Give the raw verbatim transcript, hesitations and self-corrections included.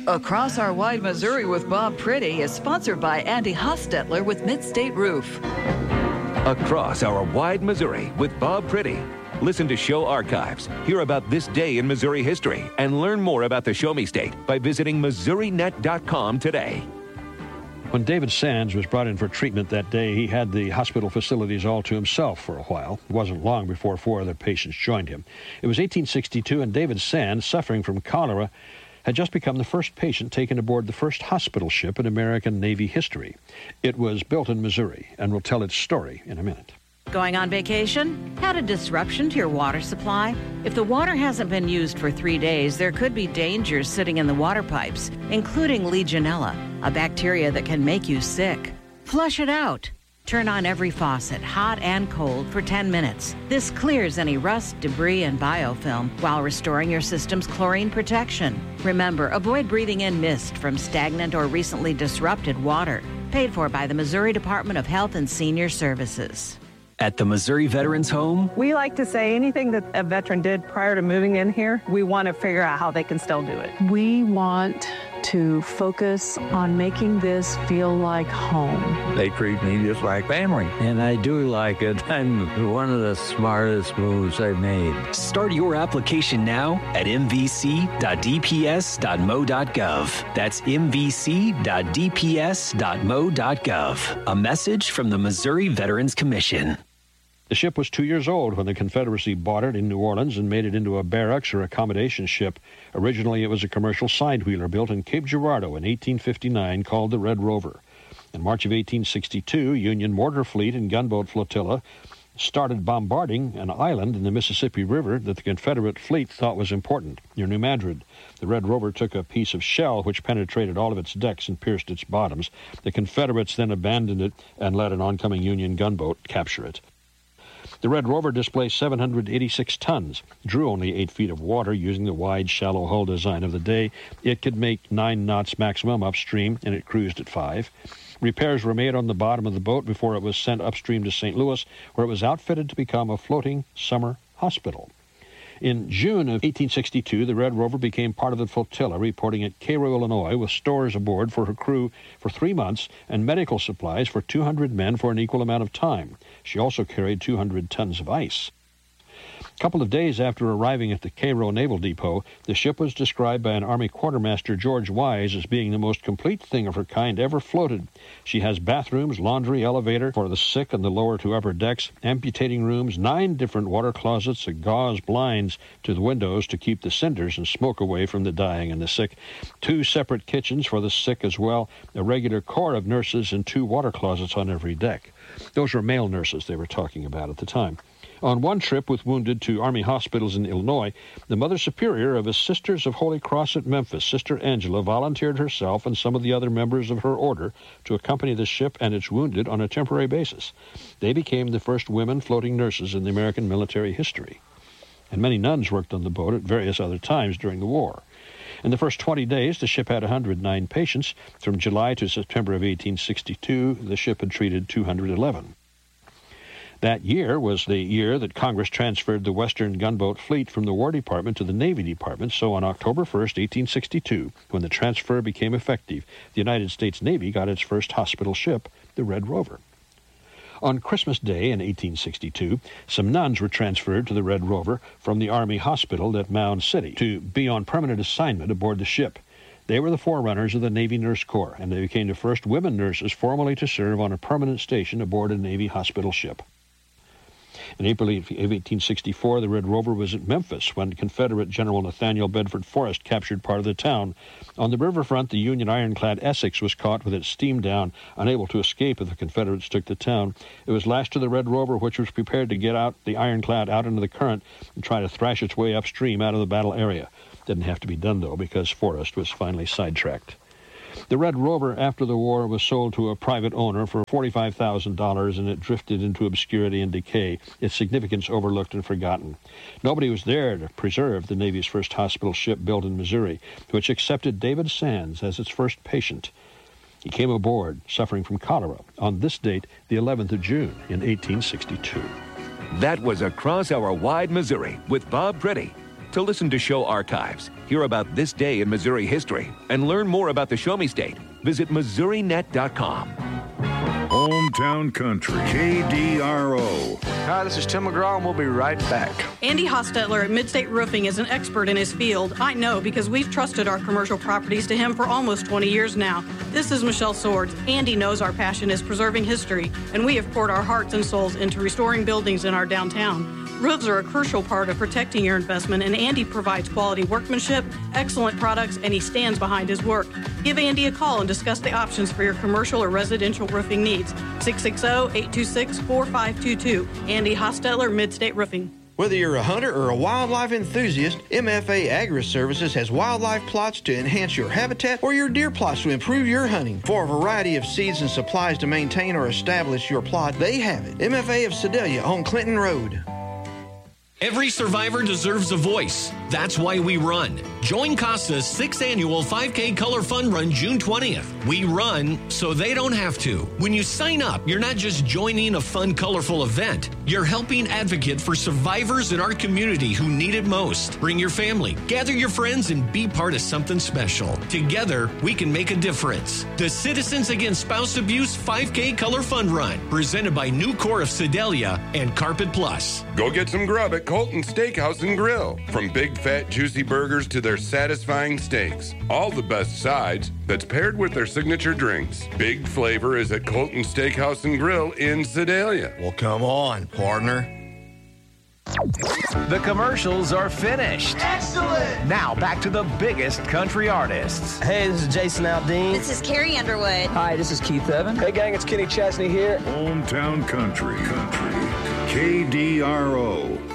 Across Our Wide Missouri with Bob Pretty is sponsored by Andy Hostetler with Mid-State Roof. Across Our Wide Missouri with Bob Pretty. Listen to show archives, hear about this day in Missouri history, and learn more about the Show Me State by visiting Missouri Net dot com today. When David Sands was brought in for treatment that day, he had the hospital facilities all to himself for a while. It wasn't long before four other patients joined him. It was eighteen sixty-two, and David Sands, suffering from cholera, had just become the first patient taken aboard the first hospital ship in American Navy history. It was built in Missouri, and we'll tell its story in a minute. Going on vacation? Had a disruption to your water supply? If the water hasn't been used for three days, there could be dangers sitting in the water pipes, including Legionella, a bacteria that can make you sick. Flush it out. Turn on every faucet, hot and cold, for ten minutes. This clears any rust, debris, and biofilm while restoring your system's chlorine protection. Remember, avoid breathing in mist from stagnant or recently disrupted water. Paid for by the Missouri Department of Health and Senior Services. At the Missouri Veterans Home, we like to say anything that a veteran did prior to moving in here, we want to figure out how they can still do it. We want to focus on making this feel like home. They treat me just like family. And I do like it. I'm one of the smartest moves I've made. Start your application now at m v c dot d p s dot m o dot gov. That's m v c dot d p s dot m o dot gov. A message from the Missouri Veterans Commission. The ship was two years old when the Confederacy bought it in New Orleans and made it into a barracks or accommodation ship. Originally, it was a commercial sidewheeler built in Cape Girardeau in eighteen fifty-nine called the Red Rover. In March of eighteen sixty-two, Union mortar fleet and gunboat flotilla started bombarding an island in the Mississippi River that the Confederate fleet thought was important, near New Madrid. The Red Rover took a piece of shell which penetrated all of its decks and pierced its bottoms. The Confederates then abandoned it and let an oncoming Union gunboat capture it. The Red Rover displaced seven hundred eighty-six tons, drew only eight feet of water using the wide, shallow hull design of the day. It could make nine knots maximum upstream, and it cruised at five. Repairs were made on the bottom of the boat before it was sent upstream to Saint Louis, where it was outfitted to become a floating summer hospital. In June of eighteen sixty-two, the Red Rover became part of the flotilla, reporting at Cairo, Illinois, with stores aboard for her crew for three months and medical supplies for two hundred men for an equal amount of time. She also carried two hundred tons of ice. A couple of days after arriving at the Cairo Naval Depot, the ship was described by an Army Quartermaster, George Wise, as being the most complete thing of her kind ever floated. She has bathrooms, laundry, elevator for the sick and the lower to upper decks, amputating rooms, nine different water closets, and gauze blinds to the windows to keep the cinders and smoke away from the dying and the sick, two separate kitchens for the sick as well, a regular corps of nurses, and two water closets on every deck. Those were male nurses they were talking about at the time. On one trip with wounded to Army hospitals in Illinois, the Mother Superior of the Sisters of Holy Cross at Memphis, Sister Angela, volunteered herself and some of the other members of her order to accompany the ship and its wounded on a temporary basis. They became the first women floating nurses in the American military history. And many nuns worked on the boat at various other times during the war. In the first twenty days, the ship had one hundred nine patients. From July to September of eighteen sixty-two, the ship had treated two hundred eleven. That year was the year that Congress transferred the Western gunboat fleet from the War Department to the Navy Department. So on October first, eighteen sixty-two, when the transfer became effective, the United States Navy got its first hospital ship, the Red Rover. On Christmas Day in eighteen sixty-two, some nuns were transferred to the Red Rover from the Army Hospital at Mound City to be on permanent assignment aboard the ship. They were the forerunners of the Navy Nurse Corps, and they became the first women nurses formally to serve on a permanent station aboard a Navy hospital ship. In April of eighteen sixty-four, the Red Rover was at Memphis when Confederate General Nathaniel Bedford Forrest captured part of the town. On the riverfront, the Union ironclad Essex was caught with its steam down, unable to escape if the Confederates took the town. It was lashed to the Red Rover, which was prepared to get out the ironclad out into the current and try to thrash its way upstream out of the battle area. Didn't have to be done, though, because Forrest was finally sidetracked. The Red Rover, after the war, was sold to a private owner for forty-five thousand dollars, and it drifted into obscurity and decay, its significance overlooked and forgotten. Nobody was there to preserve the Navy's first hospital ship built in Missouri, which accepted David Sands as its first patient. He came aboard, suffering from cholera, on this date, the eleventh of June in eighteen sixty-two. That was Across Our Wide Missouri with Bob Pretty. To listen to show archives, hear about this day in Missouri history, and learn more about the Show Me State, visit Missouri Net dot com. Hometown Country, K D R O. Hi, this is Tim McGraw, and we'll be right back. Andy Hostetler at Midstate Roofing is an expert in his field. I know because we've trusted our commercial properties to him for almost twenty years now. This is Michelle Swords. Andy knows our passion is preserving history, and we have poured our hearts and souls into restoring buildings in our downtown. Roofs are a crucial part of protecting your investment, and Andy provides quality workmanship, excellent products, and he stands behind his work. Give Andy a call and discuss the options for your commercial or residential roofing needs. six six zero, eight two six, four five two two. Andy Hostetler, Midstate Roofing. Whether you're a hunter or a wildlife enthusiast, M F A Agri-Services has wildlife plots to enhance your habitat or your deer plots to improve your hunting. For a variety of seeds and supplies to maintain or establish your plot, they have it. M F A of Sedalia on Clinton Road. Every survivor deserves a voice. That's why we run. Join Costa's sixth annual five K Color Fun Run June twentieth. We run so they don't have to. When you sign up, you're not just joining a fun, colorful event. You're helping advocate for survivors in our community who need it most. Bring your family, gather your friends, and be part of something special. Together, we can make a difference. The Citizens Against Spouse Abuse five K Color Fun Run, presented by Nucor of Sedalia and Carpet Plus. Go get some grub at Colton Steakhouse and Grill. From big, fat, juicy burgers to their satisfying steaks. All the best sides that's paired with their signature drinks. Big flavor is at Colton Steakhouse and Grill in Sedalia. Well, come on, partner. The commercials are finished. Excellent! Now back to the biggest country artists. Hey, this is Jason Aldean. This is Carrie Underwood. Hi, this is Keith Evan. Hey, gang, it's Kenny Chesney here. Hometown Country, Country, K D R O.